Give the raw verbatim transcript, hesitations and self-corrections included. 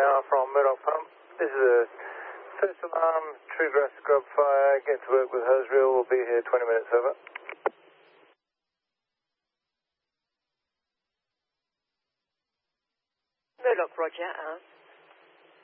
Now from Murdoch Pump. This is a first alarm, true grass scrub fire. Get to work with hose reel. We'll be here twenty minutes, over. Murdoch, roger. Uh.